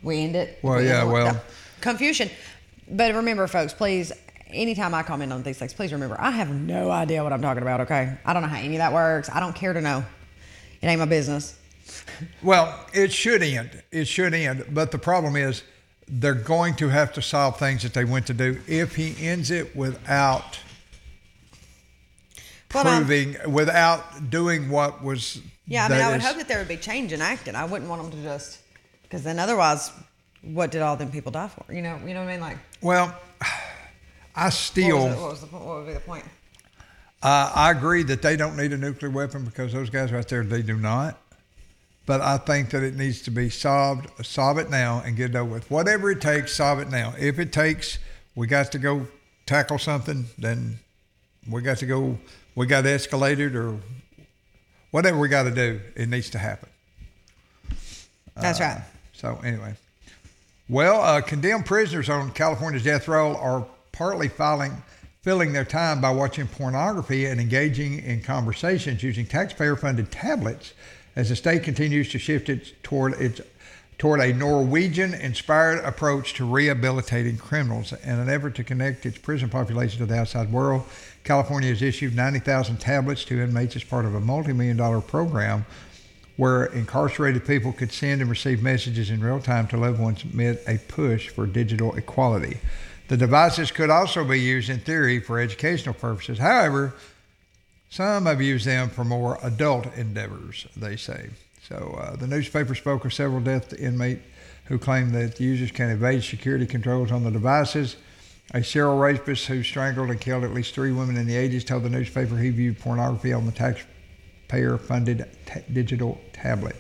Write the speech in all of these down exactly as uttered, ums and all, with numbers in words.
we end it. Well, we yeah, end it. well. No. Confucian. But remember, folks, please, anytime I comment on these things, please remember, I have no idea what I'm talking about, okay? I don't know how any of that works. I don't care to know. It ain't my business. Well, it should end. It should end. But the problem is they're going to have to solve things that they went to do. If he ends it without well, proving, no. without doing what was... Yeah, I mean, I would is, hope that there would be change enacted. I wouldn't want them to just... Because then otherwise, what did all them people die for? You know, you know what I mean? Like... Well, I still... What was, it, what was the What would be the point? Uh, I agree that they don't need a nuclear weapon because those guys right there, they do not. But I think that it needs to be solved. Solve it now and get it over with. Whatever it takes, solve it now. If it takes, we got to go tackle something, then we got to go, we got to escalate it or whatever we got to do, it needs to happen. That's uh, right. So anyway. Well, uh, condemned prisoners on California's death row are partly filing, filling their time by watching pornography and engaging in conversations using taxpayer-funded tablets as the state continues to shift it toward its toward a Norwegian-inspired approach to rehabilitating criminals. In an effort to connect its prison population to the outside world, California has issued ninety thousand tablets to inmates as part of a multi-million dollar program where incarcerated people could send and receive messages in real time to loved ones amid a push for digital equality. The devices could also be used in theory for educational purposes. However, some have used them for more adult endeavors, they say. So uh, the newspaper spoke of several deaf inmates who claimed that the users can evade security controls on the devices. A serial rapist who strangled and killed at least three women in the eighties told the newspaper he viewed pornography on the taxpayer-funded t- digital tablet.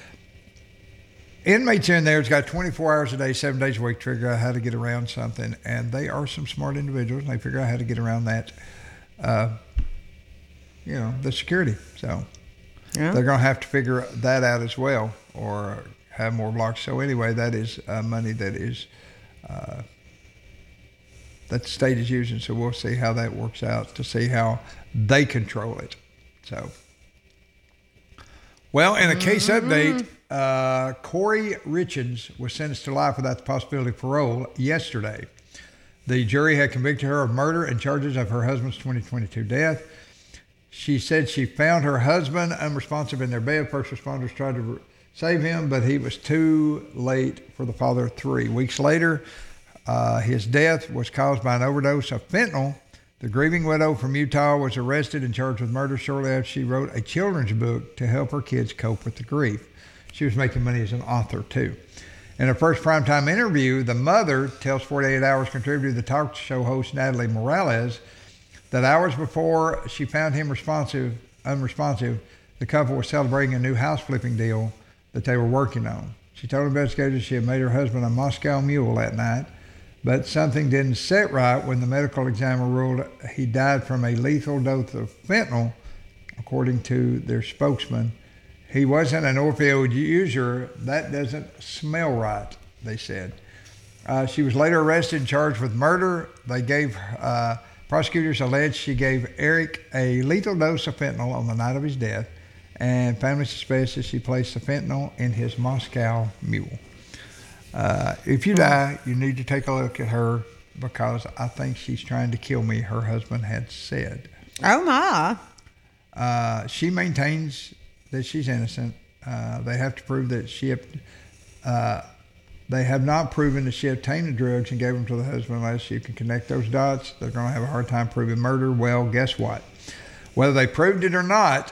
Inmates in there has got twenty-four hours a day, seven days a week to figure out how to get around something, and they are some smart individuals, and they figure out how to get around that, uh, you know, the security. So yeah. They're going to have to figure that out as well, or have more blocks. So anyway, that is uh, money that is uh, that the state is using. So we'll see how that works out to see how they control it. So, well, in a case mm-hmm. update. Uh, Corey Richards was sentenced to life without the possibility of parole yesterday. The jury had convicted her of murder and charges of her husband's twenty twenty-two death. She said she found her husband unresponsive in their bed. First responders tried to re- save him, but he was too late for the father of three. Weeks later, uh, his death was caused by an overdose of fentanyl. The grieving widow from Utah was arrested and charged with murder shortly after she wrote a children's book to help her kids cope with the grief. She was making money as an author, too. In her first primetime interview, the mother tells forty-eight hours contributor, the talk show host Natalie Morales, that hours before she found him responsive, unresponsive, the couple was celebrating a new house flipping deal that they were working on. She told investigators she had made her husband a Moscow mule that night, but something didn't sit right when the medical examiner ruled he died from a lethal dose of fentanyl, according to their spokesman. He wasn't an opioid user. That doesn't smell right, they said. Uh, she was later arrested and charged with murder. They gave, uh, prosecutors alleged she gave Eric a lethal dose of fentanyl on the night of his death, and family suspects that she placed the fentanyl in his Moscow mule. Uh, if you die, you need to take a look at her because I think she's trying to kill me, her husband had said. Oh, my. Uh, she maintains that she's innocent. Uh, they have to prove that she, uh, they have not proven that she obtained the drugs and gave them to the husband. Unless you can connect those dots, they're going to have a hard time proving murder. Well, guess what? Whether they proved it or not,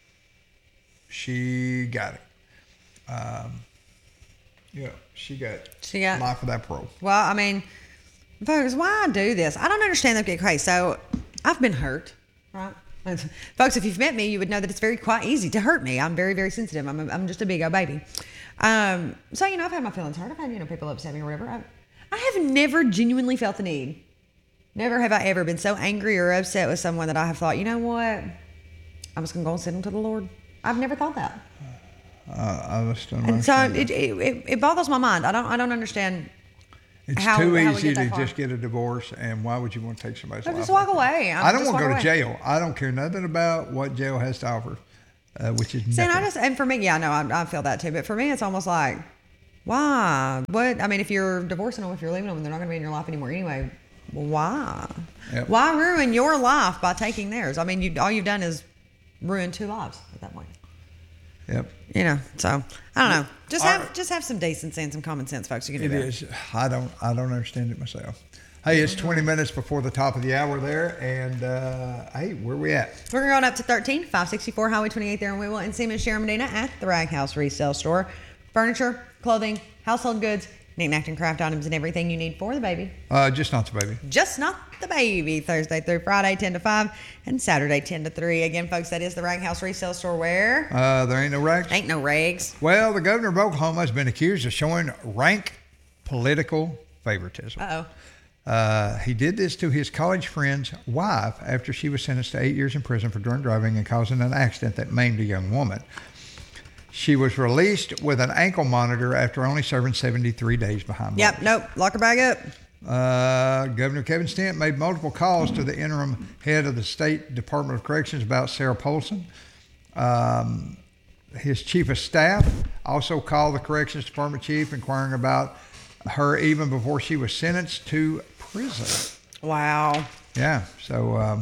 she got it. Um, yeah, she got, she got life without parole. Well, I mean, folks, why I do this? I don't understand that. Okay, so I've been hurt, right? Folks, if you've met me, you would know that it's very quite easy to hurt me. I'm very, very sensitive. I'm, a, I'm just a big old baby. Um, so, you know, I've had my feelings hurt. I've had, you know, people upset me or whatever. I, I have never genuinely felt the need. Never have I ever been so angry or upset with someone that I have thought, you know what? I'm just going to go and send them to the Lord. I've never thought that. Uh, I just don't and so understand. it, it, it boggles my mind. I don't, I don't understand. It's how, too how easy to far. just get a divorce, and why would you want to take somebody's so life? Just walk like away. I don't want to go away. to jail. I don't care nothing about what jail has to offer, uh, which is See, nothing. and I just, and for me, yeah, no, I, I feel that too. But for me, it's almost like, Why? What? I mean, if you're divorcing them, if you're leaving them, they're not going to be in your life anymore anyway. Why? Yep. Why ruin your life by taking theirs? I mean, you all you've done is ruin two lives at that point. Yep. You know, so I don't know. Just All have right. just have some decency and some common sense, folks. You can do It better. is. I don't. I don't understand it myself. Hey, it's twenty minutes before the top of the hour there, and uh, hey, where we at? We're going up to thirteen, five sixty-four Highway twenty-eight there in Wheeling and Seaman, Sharon Medina at the Rag House Resale Store. Furniture, clothing, household goods, knick-knack and craft items, and everything you need for the baby. Uh, just not the baby. Just not the baby. Thursday through Friday, ten to five, and Saturday, ten to three. Again, folks, that is the Rag House Resale Store where Uh, there ain't no rags. ain't no rags. Well, the governor of Oklahoma has been accused of showing rank political favoritism. Uh-oh. Uh, he did this to his college friend's wife after she was sentenced to eight years in prison for drunk driving and causing an accident that maimed a young woman. She was released with an ankle monitor after only serving seventy-three days behind bars. Yep, nope. Lock her bag up. Uh, Governor Kevin Stent made multiple calls to the interim head of the State Department of Corrections about Sarah Polson. Um, his chief of staff also called the Corrections Department chief inquiring about her even before she was sentenced to prison. Wow. Yeah, so um,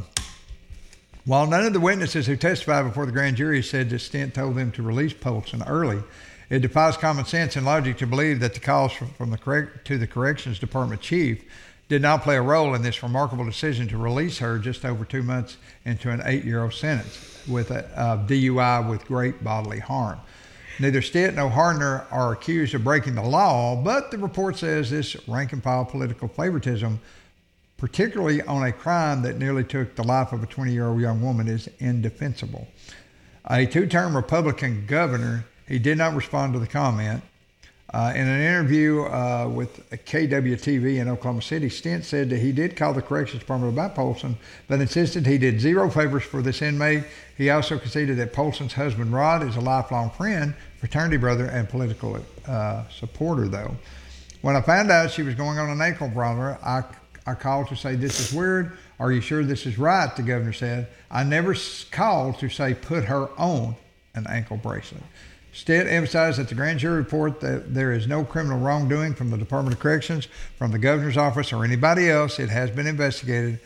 while none of the witnesses who testified before the grand jury said that Stent told them to release Polson early, it defies common sense and logic to believe that the calls from, from the correct to the Corrections Department chief did not play a role in this remarkable decision to release her just over two months into an eight-year-old sentence with a, a D U I with great bodily harm. Neither Stent nor Hardner are accused of breaking the law, but the report says this rank-and-file political favoritism, particularly on a crime that nearly took the life of a twenty-year-old young woman, is indefensible. A two-term Republican governor, he did not respond to the comment. Uh, in an interview uh, with K W T V in Oklahoma City, Stent said that he did call the Corrections Department about Polson, but insisted he did zero favors for this inmate. He also conceded that Polson's husband, Rod, is a lifelong friend, fraternity brother, and political uh, supporter, though. When I found out she was going on an ankle monitor, I, I called to say, "This is weird. Are you sure this is right?" The governor said. "I never called to say put her on an ankle bracelet." Stent emphasized at the grand jury report that there is no criminal wrongdoing from the Department of Corrections, from the governor's office, or anybody else. It has been investigated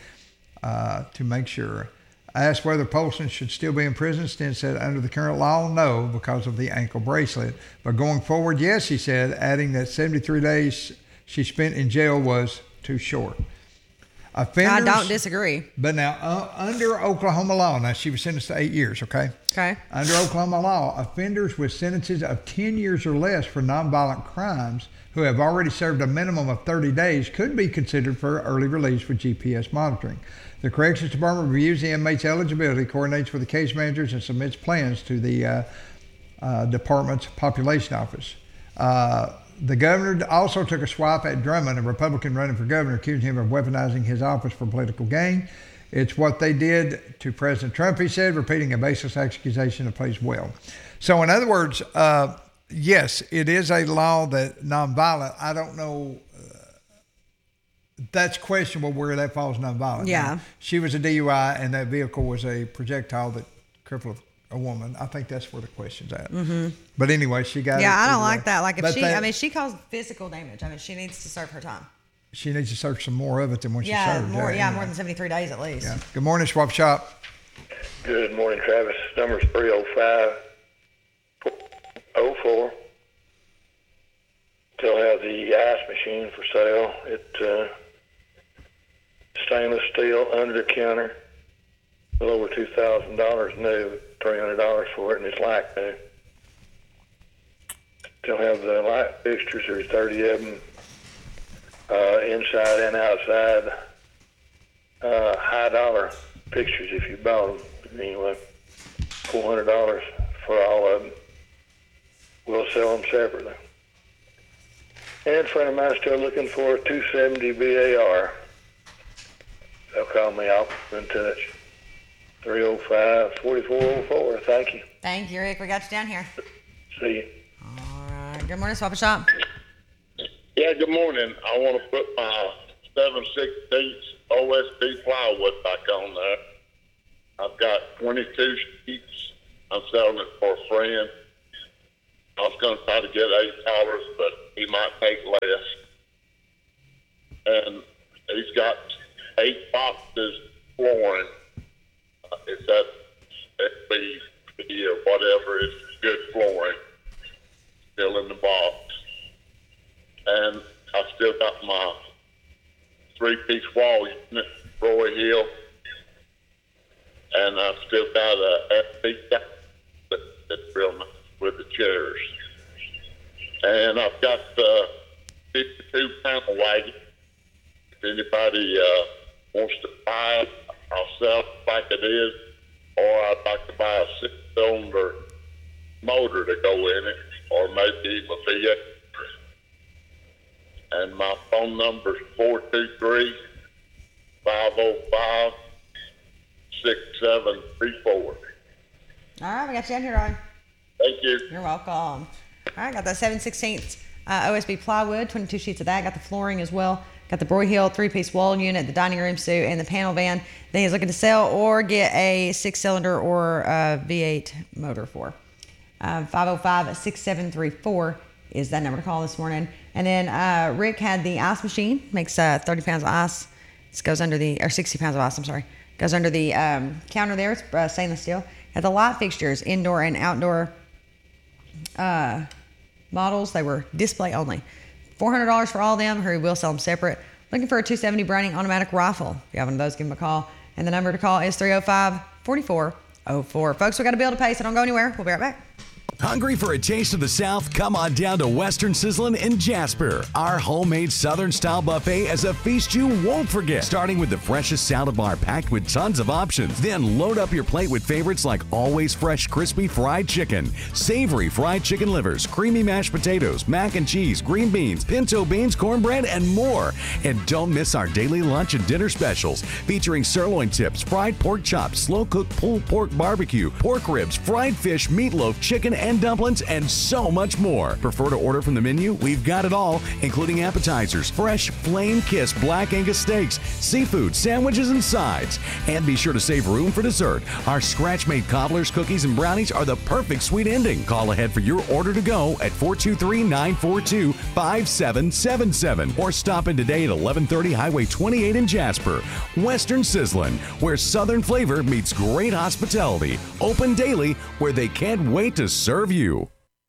uh, to make sure. Asked whether Polson should still be in prison, Stent said under the current law, no, because of the ankle bracelet. But going forward, yes, he said, adding that seventy-three days she spent in jail was too short. Offenders, I don't disagree. But now, uh, under Oklahoma law, now she was sentenced to eight years, okay? Okay. Under Oklahoma law, offenders with sentences of ten years or less for nonviolent crimes who have already served a minimum of thirty days could be considered for early release with G P S monitoring. The Corrections Department reviews the inmate's eligibility, coordinates with the case managers, and submits plans to the uh, uh, department's population office. Uh, the governor also took a swipe at Drummond, a Republican running for governor, accusing him of weaponizing his office for political gain. It's what they did to President Trump, he said, repeating a baseless accusation that plays well. So in other words, uh, yes, it is a law that nonviolent. I don't know. Uh, that's questionable where that falls nonviolent. Yeah. Now, she was a D U I and that vehicle was a projectile that crippled a woman. I think that's where the question's at. Mm-hmm. But anyway, she got Yeah, it I don't either like way. that. Like if But she, that- I mean, she caused physical damage. I mean, she needs to serve her time. she needs to search some more of it than when she Yeah, served. more. Yeah, anyway. more than seventy-three days at least. Yeah. Good morning, Swap Shop. Good morning, Travis. Number's three oh five oh four. Still have the ice machine for sale. It's uh, stainless steel, under the counter, a little over two thousand dollars new, three hundred dollars for it, and it's like new. Still have the light fixtures. There's thirty of them, uh, inside and outside. Uh, high dollar fixtures if you bought them. Anyway, four hundred dollars for all of them. We'll sell them separately. And a friend of mine is still looking for a two seventy B A R. They'll call me. I'll be in touch. three oh five, four four oh four. Thank you. Thank you, Rick. We got you down here. See you. All right. Good morning, Swap Shop. Yeah, good morning. I want to put my seven sixteenths O S B plywood back on there. I've got twenty-two sheets. I'm selling it for a friend. I was going to try to get eight dollars, but he might take less. And he's got eight boxes flooring. Uh, it's that S B C or whatever is good flooring still in the box. And I still got my three-piece wall unit, Roy Hill. And I've still got a S B that, that's real nice with the chairs. And I've got the fifty-two panel wagon. If anybody uh, wants to buy it, I'll sell it like it is. Or I'd like to buy a six-cylinder motor to go in it, or maybe even a V eight. And my phone number is four two three, five oh five, six seven three four. All right, we got you in here, Roy. Thank you. You're welcome. All right, got the seven sixteenths uh, O S B plywood, twenty-two sheets of that. Got the flooring as well. Got the Broy Hill three-piece wall unit, the dining room suite, and the panel van that he's looking to sell or get a six-cylinder or a V eight motor for. Uh, five oh five, six seven three four is that number to call this morning. And then uh, Rick had the ice machine, makes uh, thirty pounds of ice. This goes under the, or sixty pounds of ice, I'm sorry. Goes under the um, counter there. It's uh, stainless steel. Had the light fixtures, indoor and outdoor uh, models. They were display only. four hundred dollars for all of them, or he will sell them separate. Looking for a two seventy Browning automatic rifle. If you have one of those, give him a call. And the number to call is three oh five, four four oh four. Folks, we got a bill to pay, so don't go anywhere. We'll be right back. Hungry for a taste of the South? Come on down to Western Sizzlin' in Jasper. Our homemade Southern-style buffet is a feast you won't forget. Starting with the freshest salad bar packed with tons of options. Then load up your plate with favorites like always fresh crispy fried chicken, savory fried chicken livers, creamy mashed potatoes, mac and cheese, green beans, pinto beans, cornbread, and more. And don't miss our daily lunch and dinner specials featuring sirloin tips, fried pork chops, slow-cooked pulled pork barbecue, pork ribs, fried fish, meatloaf, chicken, and dumplings, and so much more. Prefer to order from the menu? We've got it all, including appetizers, fresh flame-kissed black Angus steaks, seafood, sandwiches, and sides. And be sure to save room for dessert. Our scratch-made cobblers, cookies, and brownies are the perfect sweet ending. Call ahead for your order to go at four two three, nine four two, five seven seven seven or stop in today at eleven thirty Highway twenty-eight in Jasper. Western Sizzlin', where Southern flavor meets great hospitality. Open daily, where they can't wait to serve you.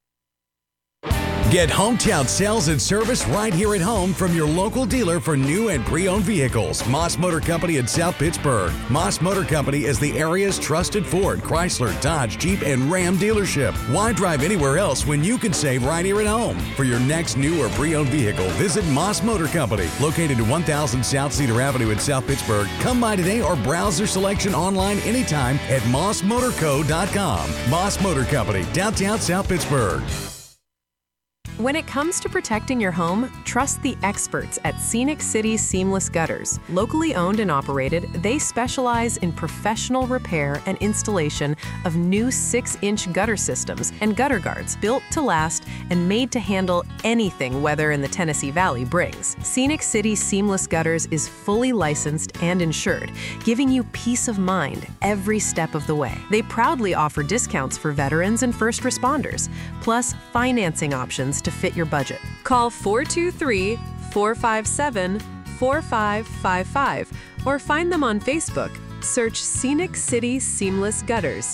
Get hometown sales and service right here at home from your local dealer for new and pre-owned vehicles. Moss Motor Company in South Pittsburgh. Moss Motor Company is the area's trusted Ford, Chrysler, Dodge, Jeep, and Ram dealership. Why drive anywhere else when you can save right here at home? For your next new or pre-owned vehicle, visit Moss Motor Company, located at one thousand South Cedar Avenue in South Pittsburgh. Come by today or browse their selection online anytime at moss motor co dot com. Moss Motor Company, downtown South Pittsburgh. When it comes to protecting your home, trust the experts at Scenic City Seamless Gutters. Locally owned and operated, they specialize in professional repair and installation of new six-inch gutter systems and gutter guards built to last and made to handle anything weather in the Tennessee Valley brings. Scenic City Seamless Gutters is fully licensed and insured, giving you peace of mind every step of the way. They proudly offer discounts for veterans and first responders, plus financing options to fit your budget. Call four two three, four five seven, four five five five or find them on Facebook. Search Scenic City Seamless Gutters.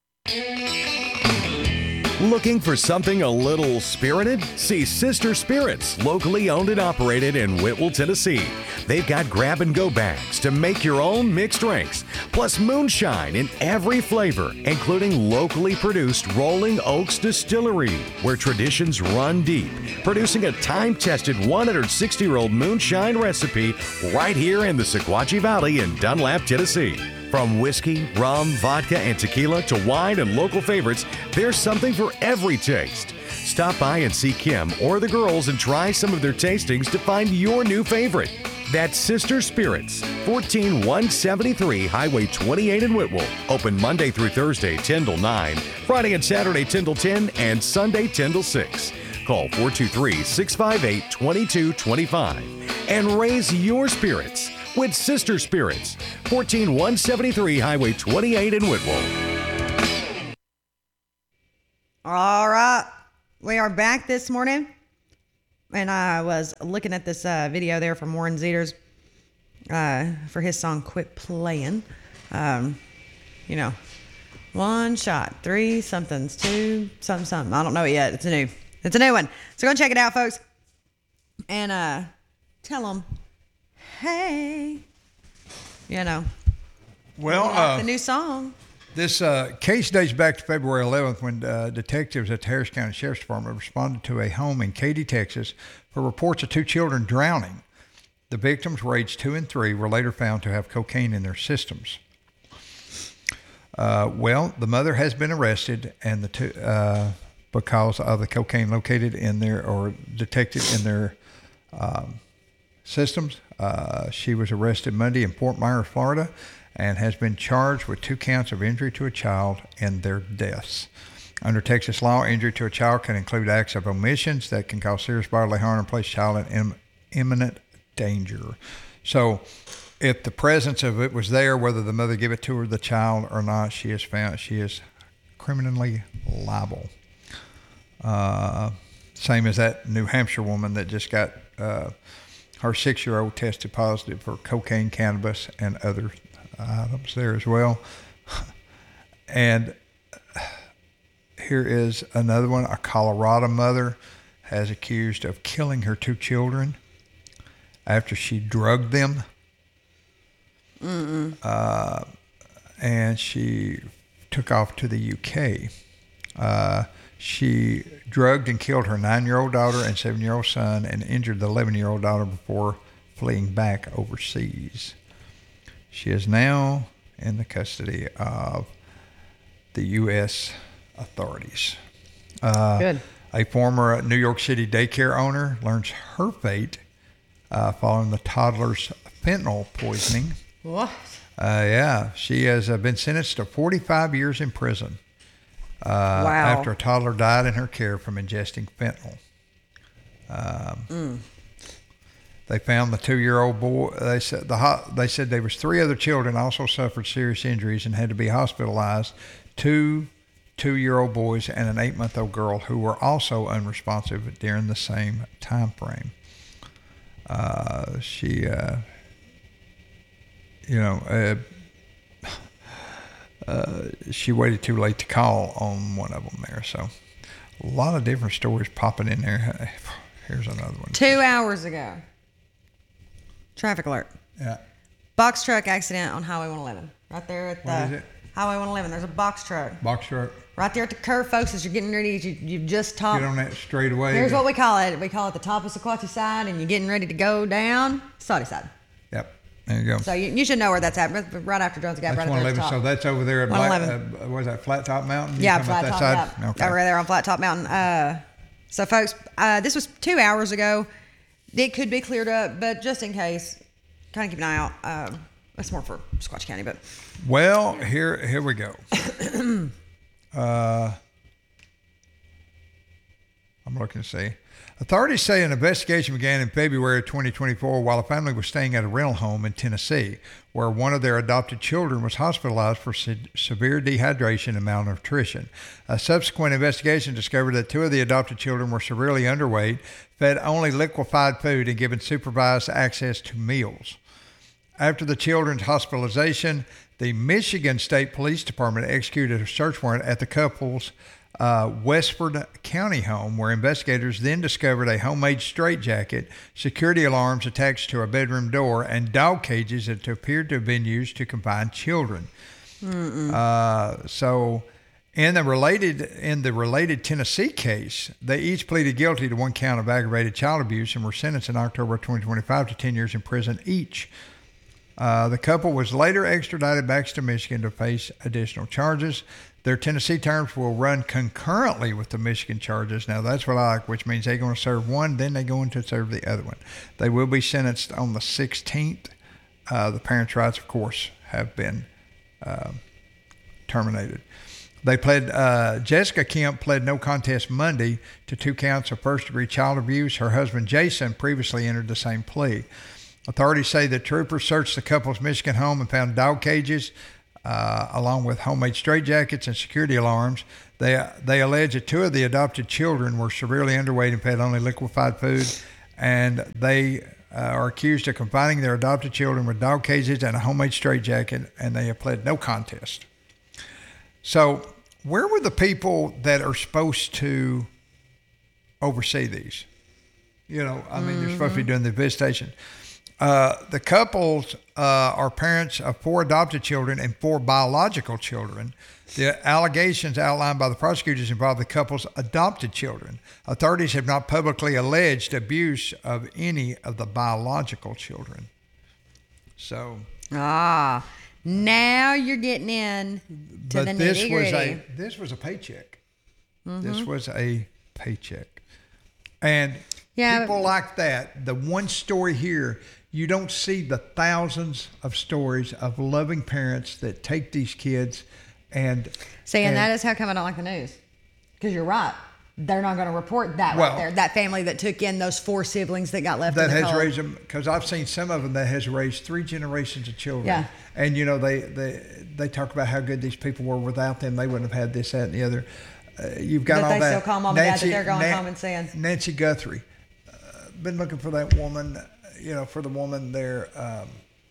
Looking for something a little spirited? See Sister Spirits, locally owned and operated in Whitwell, Tennessee. They've got grab-and-go bags to make your own mixed drinks, plus moonshine in every flavor, including locally produced Rolling Oaks Distillery, where traditions run deep, producing a time-tested one hundred sixty-year-old moonshine recipe right here in the Sequatchie Valley in Dunlap, Tennessee. From whiskey, rum, vodka, and tequila to wine and local favorites, there's something for every taste. Stop by and see Kim or the girls and try some of their tastings to find your new favorite. That's Sister Spirits, fourteen one seventy-three Highway twenty-eight in Whitwell. Open Monday through Thursday, ten till nine, Friday and Saturday, ten till ten, and Sunday, ten till six. Call four two three, six five eight, two two two five and raise your spirits with Sister Spirits, fourteen one seventy-three Highway twenty-eight in Whitwell. All right. We are back this morning, and I was looking at this uh, video there from Warren Zeters uh, for his song "Quit Playing." Um, you know, one shot, three somethings, two something something. I don't know it yet. It's a new, it's a new one. So go check it out, folks, and uh, tell them, hey, you know, Well, like uh, the new song. This uh, case dates back to February eleventh when uh, detectives at the Harris County Sheriff's Department responded to a home in Katy, Texas for reports of two children drowning. The victims were aged two and three, were later found to have cocaine in their systems. Uh, well, the mother has been arrested and the two, uh, because of the cocaine located in their or detected in their um, systems. Uh, she was arrested Monday in Fort Myers, Florida, and has been charged with two counts of injury to a child and their deaths. Under Texas law, injury to a child can include acts of omissions that can cause serious bodily harm and place a child in im- imminent danger. So if the presence of it was there, whether the mother gave it to her, the child, or not, she is found, she is criminally liable. Uh, same as that New Hampshire woman that just got uh, her six-year-old tested positive for cocaine, cannabis, and other items there as well. And here is another one. A Colorado mother has accused of killing her two children after she drugged them. Mm-mm. Uh, and she took off to the U K. Uh, she drugged and killed her nine-year-old daughter and seven-year-old son and injured the eleven-year-old daughter before fleeing back overseas. She is now in the custody of the U S authorities. Uh, Good. A former New York City daycare owner learns her fate uh, following the toddler's fentanyl poisoning. What? Uh, yeah, she has uh, been sentenced to forty-five years in prison uh, Wow. after a toddler died in her care from ingesting fentanyl. Um, Mm. They found the two-year-old boy. They said the ho- they said there was three other children also suffered serious injuries and had to be hospitalized. Two two-year-old boys and an eight-month-old girl who were also unresponsive during the same time frame. Uh, she, uh, you know, uh, uh, she waited too late to call on one of them there. So a lot of different stories popping in there. Here's another one. Two hours ago. Traffic alert. Yeah. Box truck accident on Highway one eleven. Right there at the What is it? Highway one eleven. There's a box truck. Box truck. Right there at the curve, folks, as you're getting ready, you, you've just topped. Get on that straight away. Here's what we call it. We call it the top of Sequatchie side, and you're getting ready to go down Saudi side. Yep. There you go. So you, you should know where that's at. Right right after Jones Gap, That's right there at the one eleven. top. So that's over there at Black, one uh, eleven. what is that, Flat Top Mountain? You Yeah, talking about Flat that Top. side? Yeah. Okay. Over there on Flat Top Mountain. Uh, so, folks, uh, this was two hours ago. It could be cleared up, but just in case, kind of keep an eye out. Um, that's more for Sequatchie County, but Well, here here we go. uh, I'm looking to see. Authorities say an investigation began in February of twenty twenty-four while a family was staying at a rental home in Tennessee, where one of their adopted children was hospitalized for se- severe dehydration and malnutrition. A subsequent investigation discovered that two of the adopted children were severely underweight, fed only liquefied food, and given supervised access to meals. After the children's hospitalization, the Michigan State Police Department executed a search warrant at the couple's uh, Westford County home, where investigators then discovered a homemade straitjacket, security alarms attached to a bedroom door, and dog cages that appeared to have been used to confine children. Uh, so, in the related in the related Tennessee case, they each pleaded guilty to one count of aggravated child abuse and were sentenced in October twenty twenty-five to ten years in prison each. Uh, the couple was later extradited back to Michigan to face additional charges. Their Tennessee terms will run concurrently with the Michigan charges. Now, that's what I like, which means they're going to serve one, then they're going to serve the other one. They will be sentenced on the sixteenth. Uh, the parents' rights, of course, have been uh, terminated. They pled, uh, Jessica Kemp pled no contest Monday to two counts of first-degree child abuse. Her husband, Jason, previously entered the same plea. Authorities say that troopers searched the couple's Michigan home and found dog cages, uh, along with homemade straitjackets and security alarms. They they allege that two of the adopted children were severely underweight and fed only liquefied food, and they uh, are accused of confining their adopted children with dog cages and a homemade straitjacket, and they have pled no contest. So, where were the people that are supposed to oversee these? You know, I mean, mm-hmm. they're supposed to be doing the visitation. Uh, the couples uh, are parents of four adopted children and four biological children. The allegations outlined by the prosecutors involve the couple's adopted children. Authorities have not publicly alleged abuse of any of the biological children. So, ah, now you're getting in to but the this nitty was gritty. a this was a paycheck. Mm-hmm. This was a paycheck, and yeah, people like that. The one story here, you don't see the thousands of stories of loving parents that take these kids. And see, and, and that is how come I don't like the news. Because you're right. They're not going to report that well, right there. That family that took in those four siblings that got left that in the has cold. raised them, because I've seen some of them that has raised three generations of children. Yeah. And, you know, they, they, they talk about how good these people were. Without them, they wouldn't have had this, that, and the other. Uh, you've got but all they that. still call mom and dad that they're going home and seeing. Nancy Guthrie. Uh, been looking for that woman, you know, for the woman there um,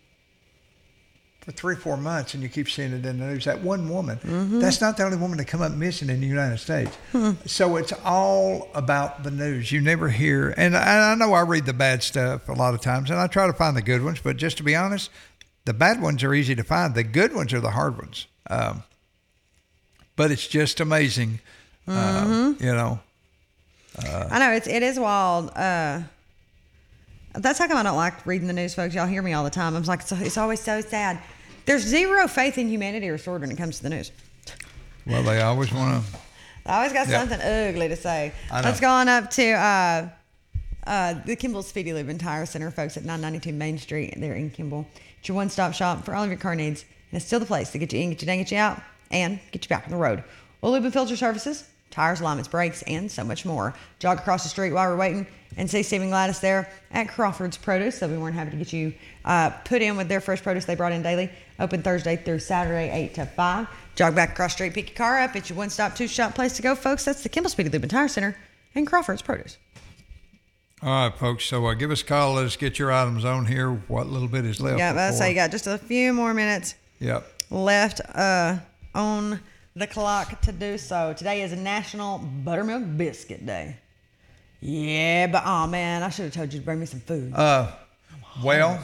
for three, four months, and you keep seeing it in the news. That one woman, mm-hmm. that's not the only woman to come up missing in the United States. Mm-hmm. So it's all about the news. You never hear, and I, I know I read the bad stuff a lot of times, and I try to find the good ones, but just to be honest, the bad ones are easy to find. The good ones are the hard ones. Um, but it's just amazing, mm-hmm. um, you know. Uh, I know, it's, it is wild. Uh, that's how come I don't like reading the news, folks. Y'all hear me all the time. I'm like, it's, it's always so sad. There's zero faith in humanity restored when it comes to the news. Well, they always want to. I always got Yep. something ugly to say. I know. Let's go on up to uh, uh, the Kimball Speedy Lube and Tire Center, folks, at nine ninety-two Main Street. They're in Kimball. It's your one-stop shop for all of your car needs, and it's still the place to get you in, get you down, get you out, and get you back on the road. Well, lube and filter services, tires, alignments, brakes, and so much more. Jog across the street while we're waiting and see Steve and Gladys there at Crawford's Produce. They'll be more than happy to get you uh, put in with their fresh produce they brought in daily. Open Thursday through Saturday, eight to five. Jog back across the street, pick your car up. It's your one-stop, two-shop place to go, folks. That's the Kimball Speedy Lube and Tire Center and Crawford's Produce. All right, folks. So uh, give us a call. Let us get your items on here. What little bit is left? Yeah, that's before. how you got just a few more minutes Yep. left uh, on the clock to do so. Today is National Buttermilk Biscuit Day. Yeah, but oh man, I should have told you to bring me some food. Uh, well,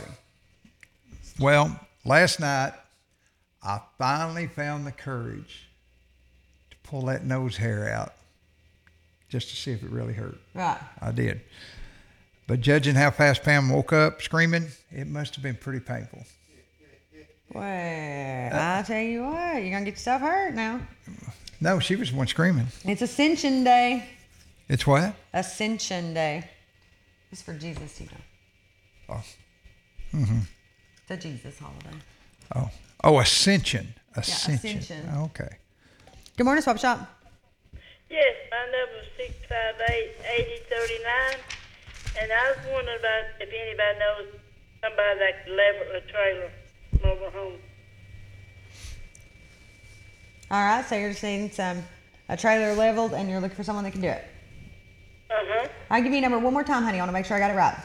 well, last night I finally found the courage to pull that nose hair out just to see if it really hurt. Right. I did. But judging how fast Pam woke up screaming, it must have been pretty painful. Well, I tell you what, you're gonna get yourself hurt now. No, she was the one screaming. It's Ascension Day. It's what? Ascension Day. It's for Jesus, you know. Oh. Mm-hmm. It's a Jesus holiday. Oh. Oh, Ascension. Ascension. Yeah, Ascension. Okay. Good morning, Swap Shop. Yes, my number is six five eight, eight zero three nine, and I was wondering about if anybody knows somebody that could level a trailer mobile home. All right, so you're just needing some a trailer leveled, and you're looking for someone that can do it. Uh huh. I'll give you a number one more time, honey. I want to make sure I got it right.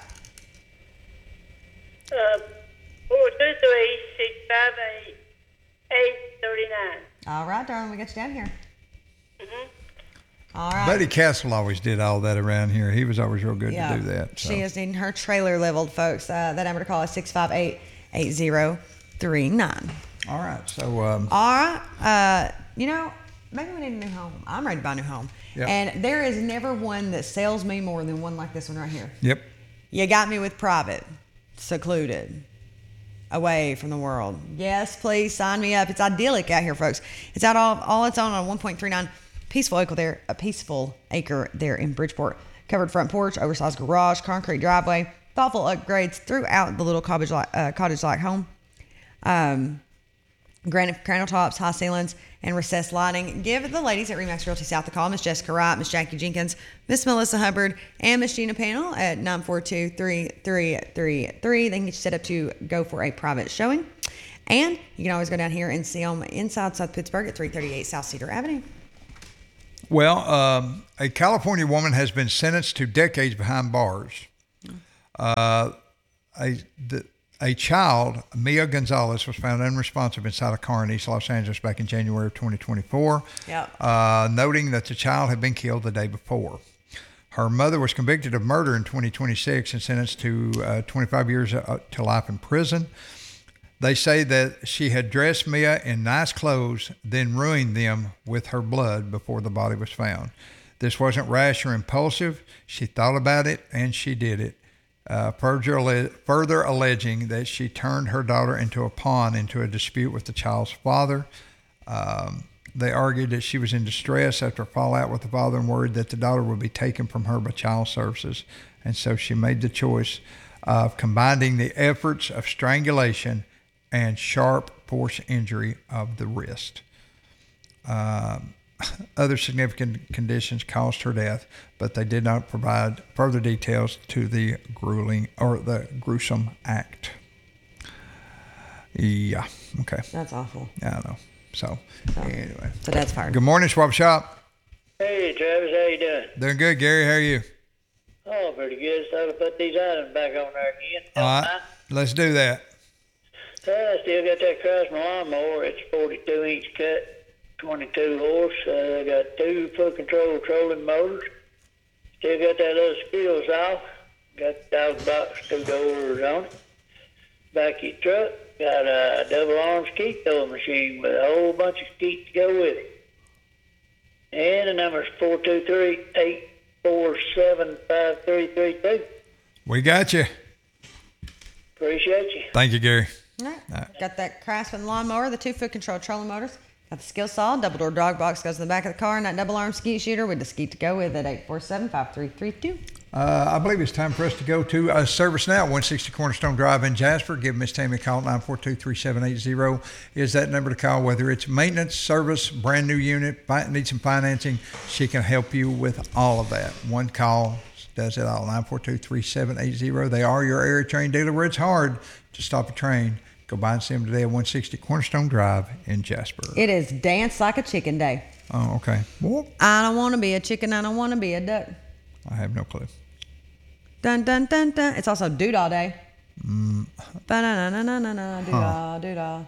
Uh, four two three six five eight eight thirty nine. All right, darling, we got you down here. Mhm. All right. Buddy Castle always did all that around here. He was always real good Yeah, to do that. So. she is needing her trailer leveled, folks. Uh, that number to call is six five eight, eight zero three nine. All right. So, um, All right. Uh, you know, maybe we need a new home. I'm ready to buy a new home. Yep. And there is never one that sells me more than one like this one right here. yep. You got me with private, secluded, away from the world. Yes, please sign me up. It's idyllic out here, folks. It's out all, all it's on on one point three nine peaceful acre there, a peaceful acre there in Bridgeport. Covered front porch, oversized garage, concrete driveway, thoughtful upgrades throughout the little cottage like uh, cottage like home. Um, granite countertops, high ceilings, and recessed lighting. Give the ladies at Remax Realty South a call. Miss Jessica Wright, Miss Jackie Jenkins, Miss Melissa Hubbard, and Miss Gina Panel at nine four two, three three three three. They can get you set up to go for a private showing. And you can always go down here and see them inside South Pittsburgh at three thirty-eight South Cedar Avenue. Well, um, a California woman has been sentenced to decades behind bars. Uh, a the, a child, Mia Gonzalez, was found unresponsive inside a car in East Los Angeles back in January of twenty twenty-four, Yep. uh, noting that the child had been killed the day before. Her mother was convicted of murder in twenty twenty-six and sentenced to uh, twenty-five years uh, to life in prison. They say that she had dressed Mia in nice clothes, then ruined them with her blood before the body was found. This wasn't rash or impulsive. She thought about it and she did it. Uh, further, further alleging that she turned her daughter into a pawn into a dispute with the child's father. Um, they argued that she was in distress after a fallout with the father and worried that the daughter would be taken from her by child services. And so she made the choice of combining the efforts of strangulation and sharp force injury of the wrist. Um, other significant conditions caused her death, but they did not provide further details to the grueling or the gruesome act. Yeah. Okay. That's awful. I know. So, So- anyway. So that's fired. Good morning, Swap Shop. Hey, Travis, how you doing? Doing good, Gary. How are you? Oh, pretty good. So to put these items back on there again. All right. Let's do that. So I still got that Craftsman lawnmower. It's forty-two inch cut, twenty-two horse. Uh, I got two foot control trolling motors. Still got that little skill saw. Got the dog box, two doors on it. Bucket truck. Got a double arm skeet throwing machine with a whole bunch of skeet to go with it. And the number's four two three, eight four seven, five three three two. We got you. Appreciate you. Thank you, Gary. All right. Got that Craftsman lawnmower, the two-foot control trolling motors. Got the skill saw, double door dog box goes in the back of the car, and that double arm skeet shooter with the skeet to go with it. eight four seven, five three three two. Uh, I believe it's time for us to go to uh, Service Now, one sixty Cornerstone Drive in Jasper. Give Miss Tammy a call, nine four two, three seven eight zero is that number to call. Whether it's maintenance, service, brand new unit, fi- need some financing, she can help you with all of that. One call does it all, nine four two, three seven eight zero. They are your area train dealer where it's hard to stop a train. Go by and see them today at one sixty Cornerstone Drive in Jasper. It is Dance Like a Chicken Day. Oh, okay. Well, I don't want to be a chicken. I don't want to be a duck. I have no clue. Dun, dun, dun, dun. It's also Doodah Day. Mm. Ba-na-na-na-na-na, doodah, doodah.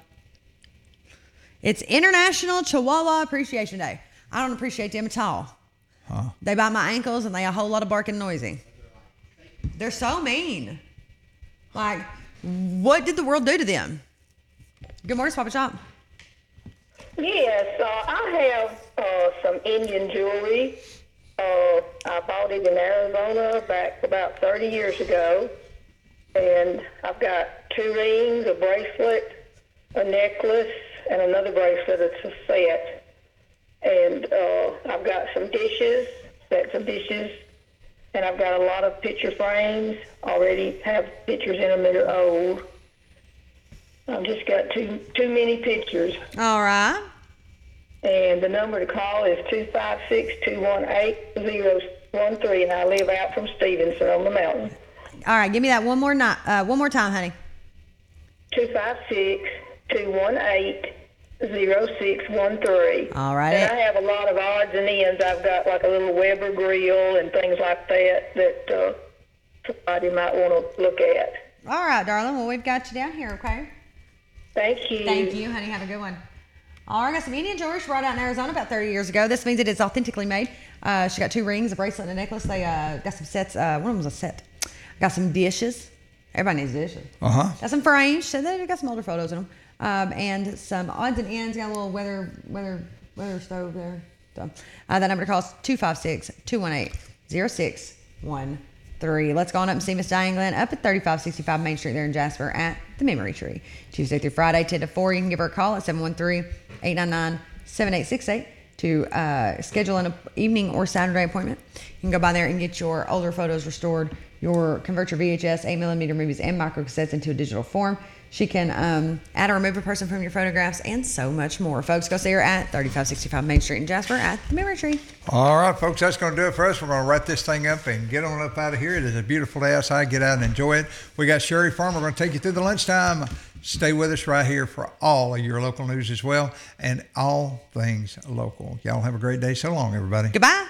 It's International Chihuahua Appreciation Day. I don't appreciate them at all. Huh. They bite my ankles and they a whole lot of barking noisy. They're so mean. Like, what did the world do to them? Good morning, Papa Shop. Yes, uh, I have uh, some Indian jewelry. Uh, I bought it in Arizona back about thirty years ago. And I've got two rings, a bracelet, a necklace, and another bracelet. It's a set. And uh, I've got some dishes, sets of dishes. And I've got a lot of picture frames. Already have pictures in them that are old. I've just got too too many pictures. All right. And the number to call is two five six, two one eight, zero one three, and I live out from Stevenson on the mountain. All right, give me that one more night, uh, one more time, honey. two five six, two one eight, zero six one three. All right. And I have a lot of odds and ends. I've got like a little Weber grill and things like that that uh, somebody might want to look at. All right, darling. Well, we've got you down here, okay? Thank you. Thank you, honey. Have a good one. All right, I got some Indian jewelry she brought out in Arizona about thirty years ago. This means it is authentically made. Uh, she got two rings, a bracelet, and a necklace. They uh, got some sets. Uh, one of them was a set. Got some dishes. Everybody needs dishes. Uh-huh. Got some frames. So they got some older photos in them. Um, and some odds and ends. Got a little weather weather weather stove there. So, uh, that number to call is two five six, two one eight, zero six one three. Let's go on up and see Miss Diane Glenn up at thirty-five sixty-five Main Street there in Jasper at the Memory Tree. Tuesday through Friday, ten to four. You can give her a call at seven one three, eight nine nine, seven eight six eight to uh, schedule an evening or Saturday appointment. You can go by there and get your older photos restored your convert your V H S, eight millimeter movies, and microcassettes into a digital form. She can um, add or remove a person from your photographs and so much more. Folks, go see her at thirty-five sixty-five Main Street in Jasper at the Memory Tree. All right, folks, that's going to do it for us. We're going to wrap this thing up and get on up out of here. It is a beautiful day outside. Get out and enjoy it. We got Sherry Farm. We're going to take you through the lunchtime. Stay with us right here for all of your local news as well and all things local. Y'all have a great day. So long, everybody. Goodbye.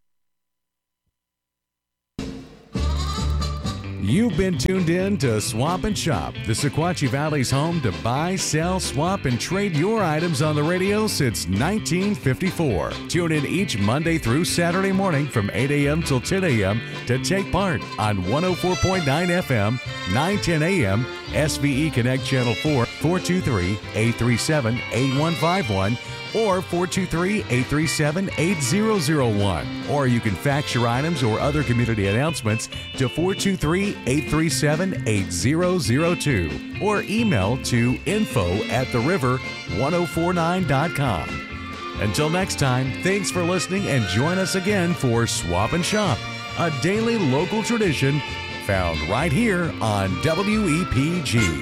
You've been tuned in to Swap and Shop, the Sequatchie Valley's home to buy, sell, swap, and trade your items on the radio since nineteen fifty-four. Tune in each Monday through Saturday morning from eight a.m. till ten a.m. to take part on one oh four point nine F M, nine ten a.m., S V E Connect Channel four, four two three, eight three seven, eight one five one, or four two three, eight three seven, eight zero zero one. Or you can fax your items or other community announcements to four two three, eight three seven, eight zero zero two or email to info at the river ten forty-nine dot com. Until next time, thanks for listening and join us again for Swap and Shop, a daily local tradition found right here on W E P G.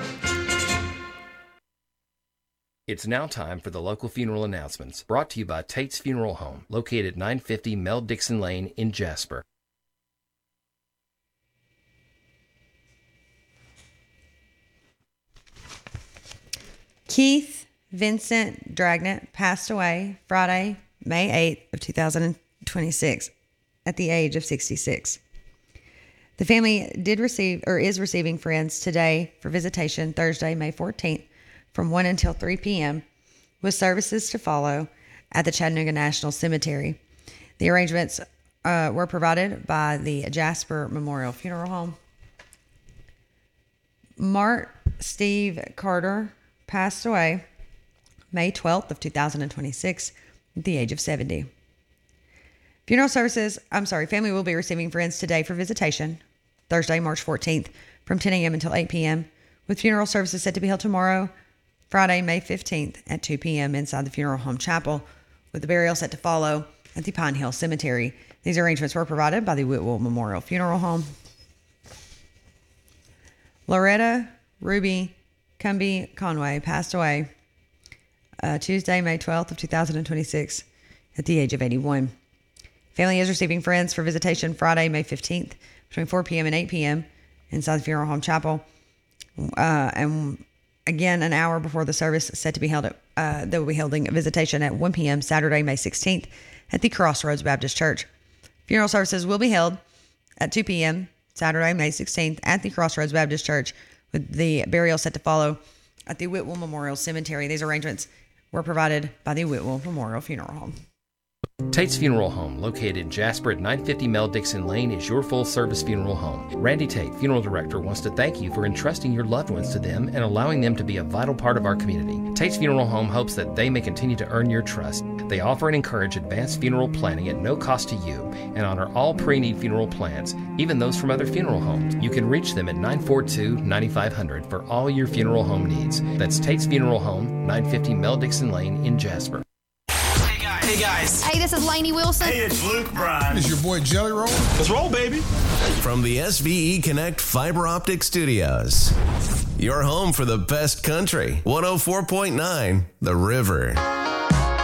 It's now time for the local funeral announcements, brought to you by Tate's Funeral Home, located at nine fifty Mel Dixon Lane in Jasper. Keith Vincent Dragnet passed away Friday, May eighth of two thousand twenty-six at the age of sixty-six. The family did receive or is receiving friends today for visitation Thursday, May fourteenth from one until three p.m. with services to follow at the Chattanooga National Cemetery. The arrangements uh, were provided by the Jasper Memorial Funeral Home. Mark Steve Carter passed away May twelfth of two thousand twenty-six at the age of seventy. Funeral services, I'm sorry, family will be receiving friends today for visitation Thursday, March fourteenth from ten a.m. until eight p.m. with funeral services set to be held tomorrow, Friday, May fifteenth at two p.m. inside the Funeral Home Chapel, with the burial set to follow at the Pine Hill Cemetery. These arrangements were provided by the Whitwell Memorial Funeral Home. Loretta Ruby Cumby Conway passed away uh, Tuesday, May twelfth of two thousand twenty-six at the age of eighty-one. Family is receiving friends for visitation Friday, May fifteenth between four p.m. and eight p.m. inside the Funeral Home Chapel. Uh, and again, an hour before the service set to be held at, uh, they will be holding a visitation at one p.m. Saturday, May sixteenth at the Crossroads Baptist Church. Funeral services will be held at two p.m. Saturday, May sixteenth at the Crossroads Baptist Church, with the burial set to follow at the Whitwell Memorial Cemetery. These arrangements were provided by the Whitwell Memorial Funeral Home. Tate's Funeral Home, located in Jasper at nine fifty Mel Dixon Lane, is your full-service funeral home. Randy Tate, funeral director, wants to thank you for entrusting your loved ones to them and allowing them to be a vital part of our community. Tate's Funeral Home hopes that they may continue to earn your trust. They offer and encourage advanced funeral planning at no cost to you and honor all pre-need funeral plans, even those from other funeral homes. You can reach them at nine four two, nine five zero zero for all your funeral home needs. That's Tate's Funeral Home, nine fifty Mel Dixon Lane in Jasper. Hey guys. Hey, this is Lainey Wilson. Hey, it's Luke Bryan. It's your boy Jelly Roll. Let's roll, baby. From the S V E Connect Fiber Optic Studios, your home for the best country. one oh four point nine The River.